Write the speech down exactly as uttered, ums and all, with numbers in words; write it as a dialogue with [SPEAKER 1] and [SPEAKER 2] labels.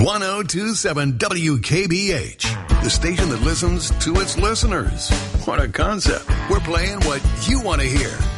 [SPEAKER 1] ten twenty-seven W K B H, the station that listens to its listeners. What a concept. We're playing what you want to hear.